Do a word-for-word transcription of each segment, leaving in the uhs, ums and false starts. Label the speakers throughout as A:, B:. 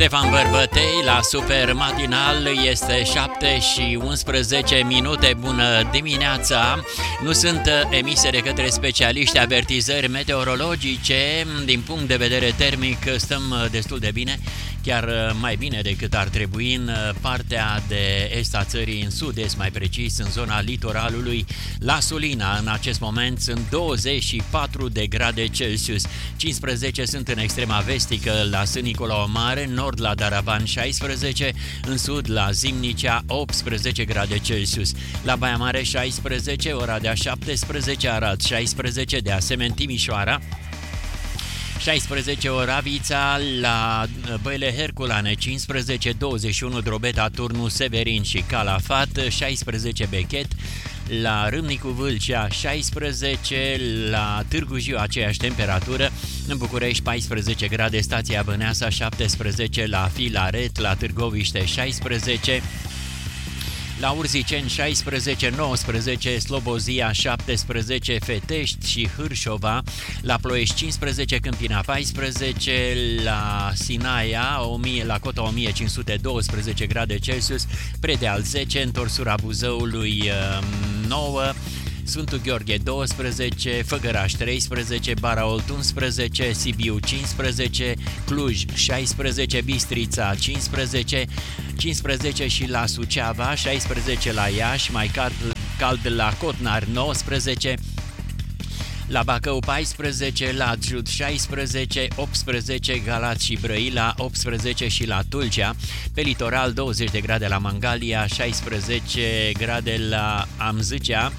A: Ștefan Bărbătei la Super Matinal. Este șapte și unsprezece minute. Bună dimineața! Nu sunt emise de către specialiști avertizări meteorologice. Din punct de vedere termic stăm destul de bine, chiar mai bine decât ar trebui în partea de est a țării, în sud-est mai precis, în zona litoralului. La Sulina în acest moment sunt douăzeci și patru de grade Celsius, cincisprezece sunt în extrema vestică la Sân Nicolau Mare, nord la Daraban șaisprezece, în sud la Zimnicea optsprezece grade Celsius, la Baia Mare șaisprezece, Oradea șaptesprezece, Arad șaisprezece, de asemenea Timișoara șaisprezece, Oravița, la Băile Herculane cincisprezece, douăzeci și unu Drobeta, Turnu, Severin și Calafat, șaisprezece Bechet, la Râmnicu Vâlcea șaisprezece, la Târgu Jiu aceeași temperatură, în București paisprezece grade, Stația Băneasa șaptesprezece, la Filaret, la Târgoviște șaisprezece, la Urziceni șaisprezece, nouăsprezece, Slobozia șaptesprezece, Fetești și Hârșova, la Ploiești cincisprezece, Câmpina paisprezece, la Sinaia, la Cota o mie cinci sute doisprezece grade Celsius, Predeal zece, întorsura Buzăului nouă, Sfântul Gheorghe doisprezece, Făgăraș treisprezece, Baraolt unsprezece, Sibiu cincisprezece, Cluj șaisprezece, Bistrița cincisprezece, cincisprezece și la Suceava, șaisprezece la Iași, mai cald, cald la Cotnar nouăsprezece, la Bacău paisprezece, la Giud șaisprezece, optsprezece, Galați și Brăila optsprezece și la Tulcea, pe litoral douăzeci de grade la Mangalia, șaisprezece grade la Amzâcea,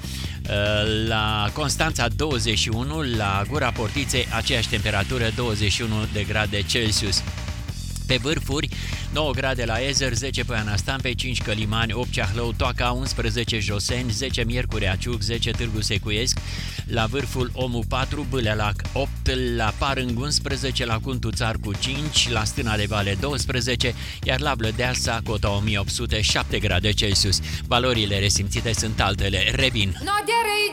A: la Constanța douăzeci și unu, la Gura Portiței aceeași temperatură, douăzeci și unu de grade Celsius. Pe vârfuri, nouă grade la Ezer, zece Poiana Stampei, cinci Călimani, opt Ceahlău, Toaca, unsprezece Joseni, zece Miercurea Ciuc, zece Târgu Secuiesc, la vârful Omu patru, Bâlelac opt, la Parâng unsprezece, la Cuntu Țarcu cinci, la Stâna de Vale douăsprezece, iar la Blădeasa, Cota o mie opt sute, șapte grade Celsius. Valorile resimțite sunt altele. Revin!